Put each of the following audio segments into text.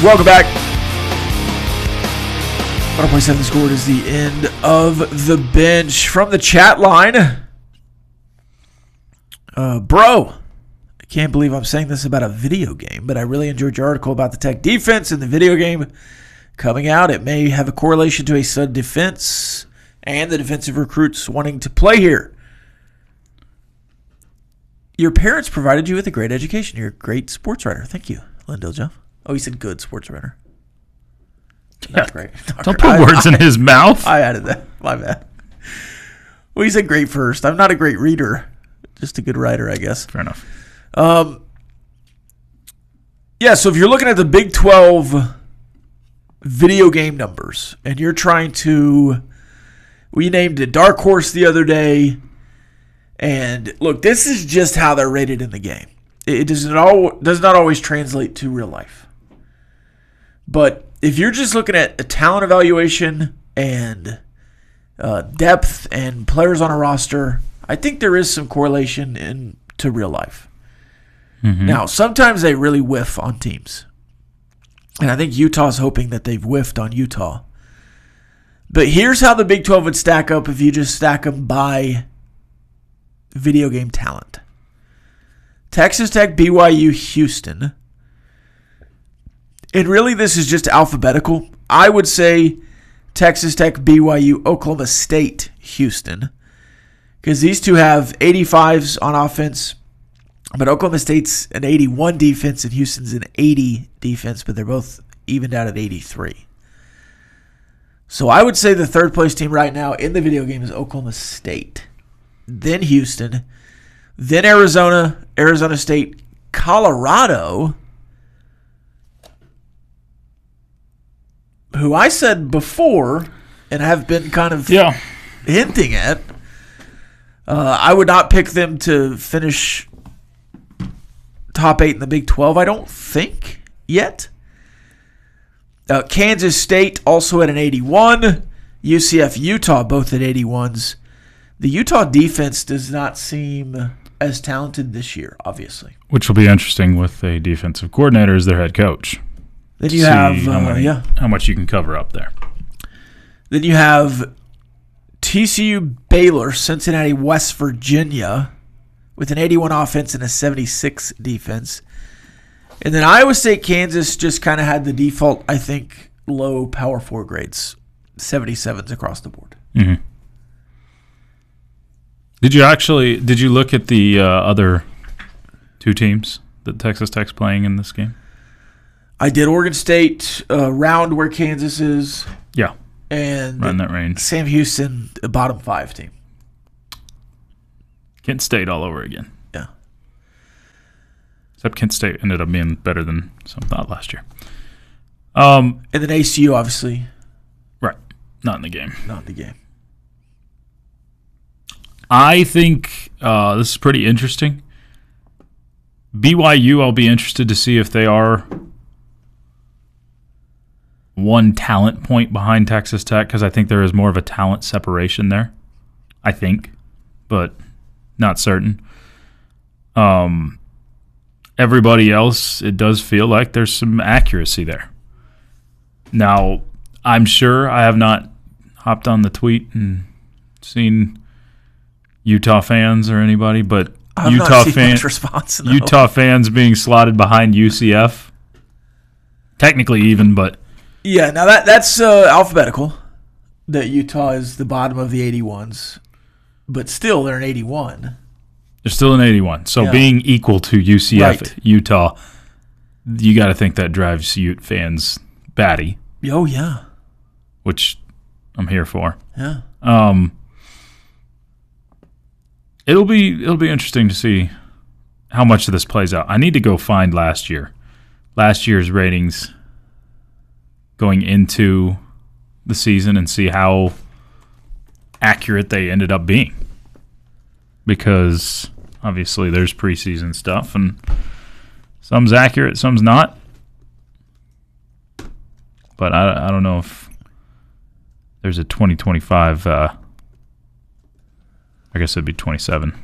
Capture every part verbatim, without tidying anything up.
Welcome back. one point seven scored is the end of the bench. From the chat line, uh, bro, I can't believe I'm saying this about a video game, but I really enjoyed your article about the Tech defense in the video game coming out. It may have a correlation to a stud defense and the defensive recruits wanting to play here. Your parents provided you with a great education. You're a great sports writer. Thank you, Lindell Jeff. Oh, he said good sports writer. Not great. Not Don't great. put words I, in his mouth. I added that. My bad. Well, he said great first. I'm not a great reader. Just a good writer, I guess. Fair enough. Um. Yeah, so if you're looking at the Big twelve video game numbers and you're trying to... We named a dark horse the other day. And look, this is just how they're rated in the game. It does not, al- does not always translate to real life. But if you're just looking at a talent evaluation and uh, depth and players on a roster, I think there is some correlation in to real life. Mm-hmm. Now, sometimes they really whiff on teams. And I think Utah's hoping that they've whiffed on Utah. But here's how the Big twelve would stack up if you just stack them by video game talent. Texas Tech, B Y U, Houston. And really this is just alphabetical. I would say Texas Tech, B Y U, Oklahoma State, Houston. Because these two have eighty-fives on offense. But Oklahoma State's an eighty-one defense and Houston's an eighty defense. But they're both evened out at eighty-three. So I would say the third place team right now in the video game is Oklahoma State. Then Houston. Then Arizona, Arizona State, Colorado, who I said before and have been kind of yeah. hinting at. Uh, I would not pick them to finish top eight in the Big twelve, I don't think, yet. Uh, Kansas State also at an eighty-one. U C F, Utah both at eighty-ones. The Utah defense does not seem as talented this year, obviously. Which will be interesting with a defensive coordinator as their head coach. Then you have, how, uh, many, yeah. how much you can cover up there. Then you have T C U, Baylor, Cincinnati, West Virginia with an eighty-one offense and a seventy-six defense. And then Iowa State, Kansas just kind of had the default, I think, low Power Four grades, seventy-sevens across the board. Mm-hmm. Did you actually, did you look at the uh, other two teams that Texas Tech's playing in this game? I did. Oregon State, uh, round where Kansas is. Yeah. And right in that range. Sam Houston, a bottom five team. Kent State all over again. Yeah. Except Kent State ended up being better than some thought last year. Um, and then A C U, obviously. Right. Not in the game. Not in the game. I think uh, this is pretty interesting. B Y U, I'll be interested to see if they are one talent point behind Texas Tech, because I think there is more of a talent separation there. I think, but not certain. Um, everybody else, it does feel like there's some accuracy there. Now, I'm sure I have not hopped on the tweet and seen Utah fans or anybody, but I've Utah not seen fans, much response, no. Utah fans being slotted behind U C F, technically even, but yeah. Now that that's uh, alphabetical. That Utah is the bottom of the eighty-ones, but still they're an eighty-one. They're still an eighty-one. So yeah. Being equal to U C F, right. Utah, you got to think that drives Ute fans batty. Oh yeah, which I'm here for. Yeah. Um. It'll be it'll be interesting to see how much of this plays out. I need to go find last year, last year's ratings going into the season and see how accurate they ended up being. Because obviously there's preseason stuff and some's accurate, some's not. But I, I don't know if there's a twenty twenty-five. Uh, I guess it'd be twenty-seven.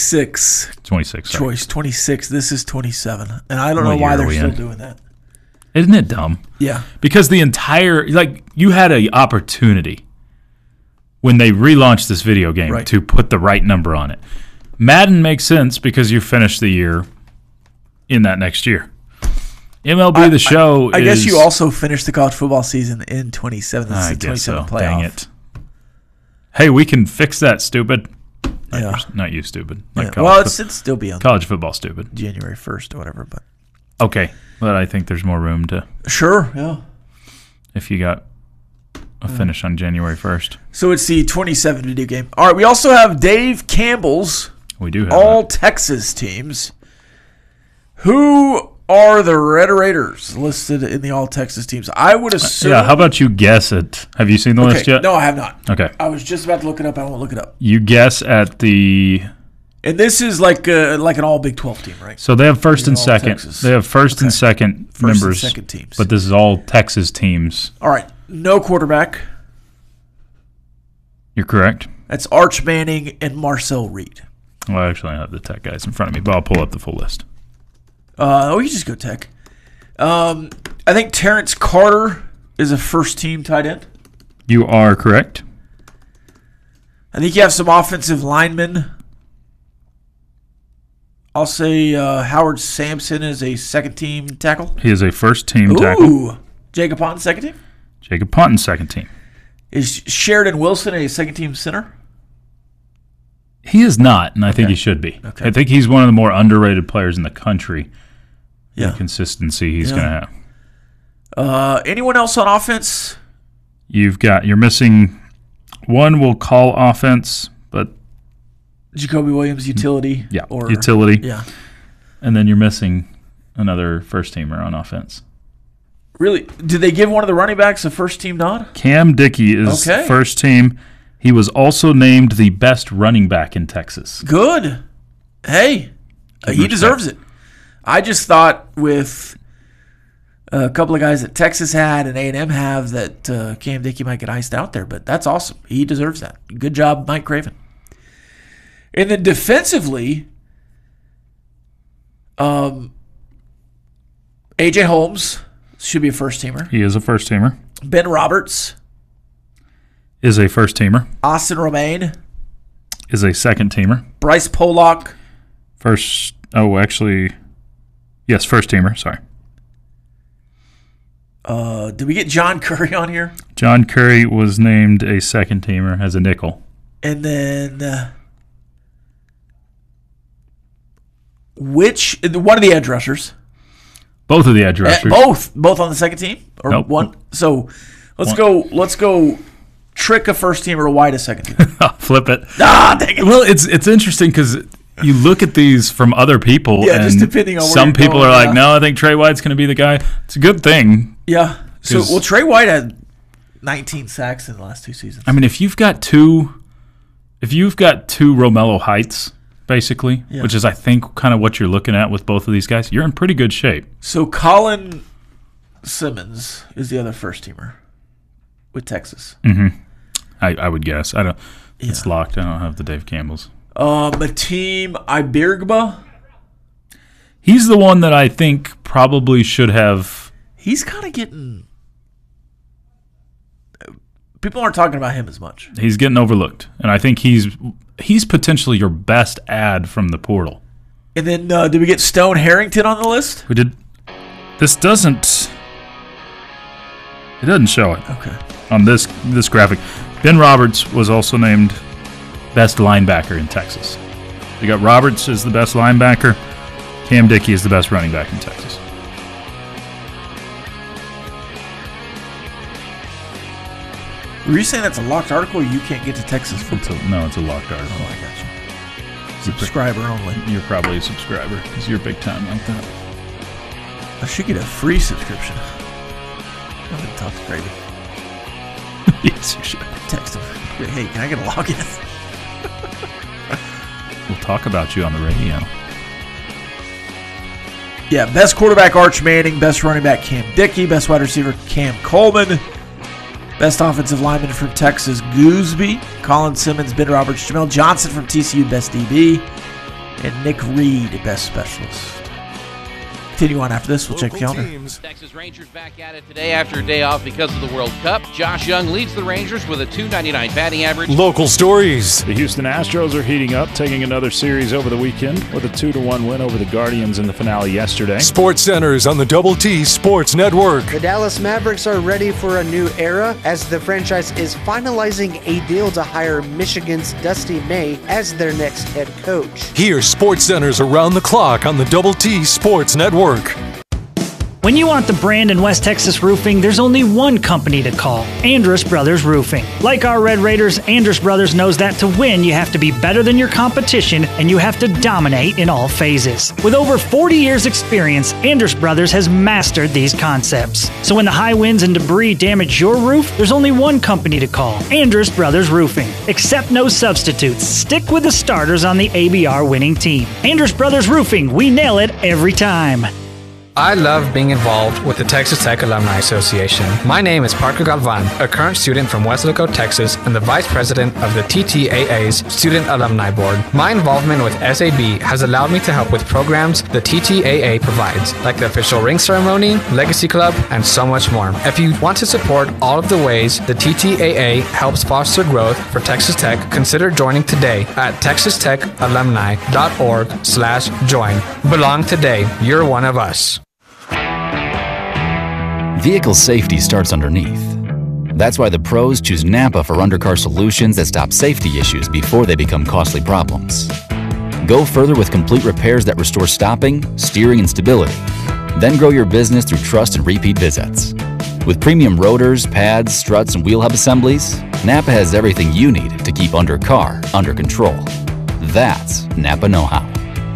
twenty-six. twenty-six. Sorry. Choice twenty-six. This is twenty-seven, and I don't What know why year are they're we still in? doing that. Isn't it dumb? Yeah. Because the entire, like, you had an opportunity when they relaunched this video game Right. to put the right number on it. Madden makes sense because you finished the year in that next year. M L B I- The Show I is... guess you also finished the college football season in twenty-seven. This I is the guess so. twenty-seven playoff. Dang it. Hey, we can fix that, stupid. Not, Yeah. you, not you, stupid. Like Yeah. college, Well, fo- it's, it's still be on college football, stupid. January first or whatever. But Okay, but I think there's more room to... sure, yeah. if you got a finish on January first. So it's the twenty-seven video game. All right, we also have Dave Campbell's We do have all that. Texas teams. Who are the Red Raiders listed in the all Texas teams? I would assume. Yeah, how about you guess it? Have you seen the okay, list yet? no, I have not. Okay. I was just about to look it up. I won't look it up. You guess at the... And this is like uh, like an all Big twelve team, right? So they have first These are and all second. Texas. They have first and Okay. second First and members. second teams. But this is all Texas teams. All right, no quarterback. You're correct. That's Arch Manning and Marcel Reed. Well, actually, I have the Tech guys in front of me, but I'll pull up the full list. Uh, oh, you just go Tech. Um, I think Terrence Carter is a first team tight end. You are correct. I think you have some offensive linemen. I'll say uh, Howard Sampson is a second team tackle. He is a first team tackle. Ooh, Jacob Ponton second team. Jacob Ponton, second team. Is Sheridan Wilson a second team center? He is not, and I think Okay. he should be. Okay. I think he's one of the more underrated players in the country. Yeah. The consistency he's Yeah. going to have. Uh, anyone else on offense? You've got, you're missing one we'll call offense, but Jacoby Williams, utility. yeah, or, utility. Yeah. And then you're missing another first teamer on offense. Really? Did they give one of the running backs a first team nod? Cam Dickey is Okay. first team. He was also named the best running back in Texas. Good. Hey, uh, he respect. deserves it. I just thought with a couple of guys that Texas had and A and M have that uh, Cam Dickey might get iced out there, but that's awesome. He deserves that. Good job, Mike Craven. And then defensively, um, A J Holmes should be a first teamer. He is a first teamer. Ben Roberts, Is a first teamer. Austin Romaine, Is a second teamer. Bryce Pollock, First, oh, actually, yes, first teamer. Sorry. uh, did we get John Curry on here? John Curry was named a second teamer as a nickel. And then uh, which one of the edge rushers? Both of the edge Eh, rushers. both, both on the second team, or Nope. one. So let's One. go. Let's go. Trick a first team or wide a second team. Flip it. ah, dang it! Well, it's it's interesting because you look at these from other people, Yeah, and just depending on where some you're people going, are like, yeah. "No, I think Trey White's going to be the guy." It's a good thing. Yeah. So 'Cause- well, Trey White had nineteen sacks in the last two seasons. I mean, if you've got two, if you've got two Romello Heights, basically, Yeah. which is I think kind of what you're looking at with both of these guys, you're in pretty good shape. So Colin Simmons is the other first teamer with Texas. I, I would guess. I don't. It's Yeah. locked. I don't have the Dave Campbell's. Um, Mateem Ibirgba. He's the one that I think probably should have. He's kind of getting. People aren't talking about him as much. He's getting overlooked, and I think he's he's potentially your best ad from the portal. And then uh, did we get Stone Harrington on the list? We did. This doesn't. It doesn't show it Okay. on this this graphic. Ben Roberts was also named best linebacker in Texas. You got Roberts as the best linebacker. Cam Dickey is the best running back in Texas. Were you saying that's a locked article or you can't get to Texas It's football? a, no, it's a locked article. Oh, I got you. Subscriber only. You're probably a subscriber because you're big time like that. I should get a free subscription. I'm going to talk to Grady. Yes, you should. Text him. Hey, can I get a login? We'll talk about you on the radio. Yeah, best quarterback Arch Manning, best running back Cam Dickey, best wide receiver Cam Coleman, best offensive lineman from Texas Gooseby, Colin Simmons, Ben Roberts, Jamel Johnson from T C U, best D B, and Nick Reed, best specialist. Continue on after this. We'll check the calendar. Texas Rangers back at it today after a day off because of the World Cup. Josh Young leads the Rangers with a two ninety-nine batting average. Local stories. The Houston Astros are heating up, taking another series over the weekend with a two to one win over the Guardians in the finale yesterday. Sports Centers on the Double T Sports Network. The Dallas Mavericks are ready for a new era as the franchise is finalizing a deal to hire Michigan's Dusty May as their next head coach. Hear Sports Centers around the clock on the Double T Sports Network. When you want the brand in West Texas roofing, there's only one company to call, Andrus Brothers Roofing. Like our Red Raiders, Andrus Brothers knows that to win, you have to be better than your competition and you have to dominate in all phases. With over forty years experience, Andrus Brothers has mastered these concepts. So when the high winds and debris damage your roof, there's only one company to call, Andrus Brothers Roofing. Accept no substitutes. Stick with the starters on the A B R winning team. Andrus Brothers Roofing, we nail it every time. I love being involved with the Texas Tech Alumni Association. My name is Parker Galvan, a current student from Weslaco, Texas, and the Vice President of the T T A A's Student Alumni Board. My involvement with S A B has allowed me to help with programs the T T A A provides, like the official ring ceremony, Legacy Club, and so much more. If you want to support all of the ways the T T A A helps foster growth for Texas Tech, consider joining today at texas tech alumni dot org slash join. Belong today. You're one of us. Vehicle safety starts underneath. That's why the pros choose Napa for undercar solutions that stop safety issues before they become costly problems. Go further with complete repairs that restore stopping, steering, and stability. Then grow your business through trust and repeat visits. With premium rotors, pads, struts, and wheel hub assemblies, Napa has everything you need to keep undercar under control. That's Napa know-how.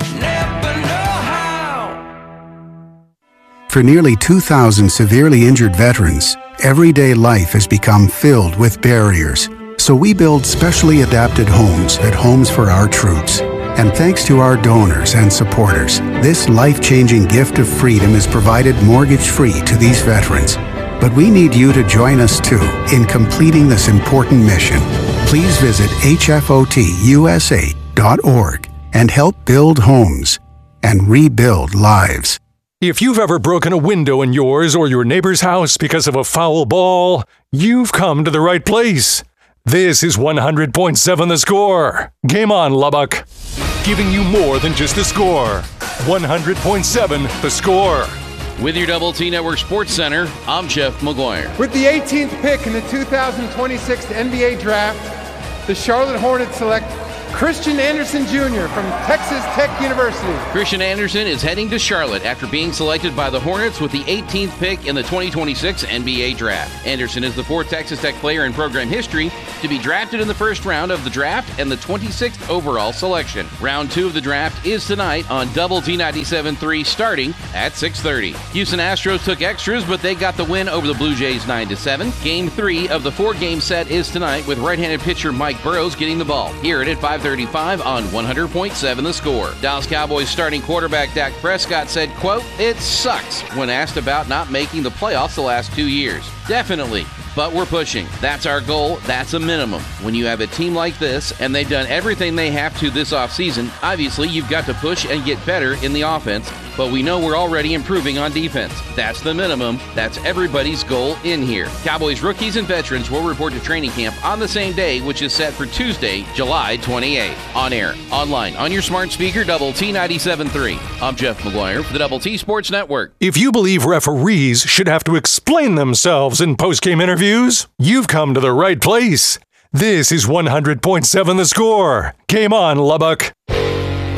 For nearly two thousand severely injured veterans, everyday life has become filled with barriers. So we build specially adapted homes at Homes for Our Troops. And thanks to our donors and supporters, this life-changing gift of freedom is provided mortgage-free to these veterans. But we need you to join us too in completing this important mission. Please visit H F O T U S A dot org and help build homes and rebuild lives. If you've ever broken a window in yours or your neighbor's house because of a foul ball, you've come to the right place. This is one hundred point seven The Score. Game on, Lubbock. Giving you more than just the score. one hundred point seven The Score. With your Double T Network Sports Center, I'm Jeff McGuire. With the eighteenth pick in the two thousand twenty-six N B A Draft, the Charlotte Hornets select Christian Anderson Junior from Texas Tech University. Christian Anderson is heading to Charlotte after being selected by the Hornets with the eighteenth pick in the twenty twenty-six N B A Draft. Anderson is the fourth Texas Tech player in program history to be drafted in the first round of the draft and the twenty-sixth overall selection. Round two of the draft is tonight on Double T ninety-seven point three starting at six thirty. Houston Astros took extras, but they got the win over the Blue Jays nine to seven. Game three of the four-game set is tonight with right-handed pitcher Mike Burrows getting the ball. Hear it at five thirty-five on one hundred point seven The Score. Dallas Cowboys starting quarterback Dak Prescott said, quote, "It sucks," when asked about not making the playoffs the last two years. Definitely. But we're pushing. That's our goal. That's a minimum. When you have a team like this, and they've done everything they have to this offseason, obviously you've got to push and get better in the offense, but we know we're already improving on defense. That's the minimum. That's everybody's goal in here. Cowboys rookies and veterans will report to training camp on the same day, which is set for Tuesday, July twenty-eighth. On air, online, on your smart speaker, Double T ninety-seven point three. I'm Jeff McGuire for the Double T Sports Network. If you believe referees should have to explain themselves in post-game interviews, you've come to the right place. This is one hundred point seven The Score. Game on, Lubbock.